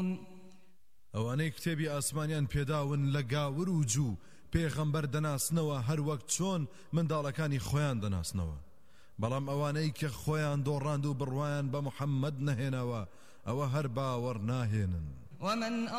ئەوانەی کتێبی ئاسمانیان پێداون لە گاور و جوو پێغەمبەر دەناسنەوە هەر وەک چۆن منداڵەکانی خۆیان دەناسنەوە، بەڵام ئەوانەی کە خۆیان دۆڕاند و بڕوایان بە محەممەد نەهێنەوە ئەوە هەر باوەڕ ناهێنن. ومن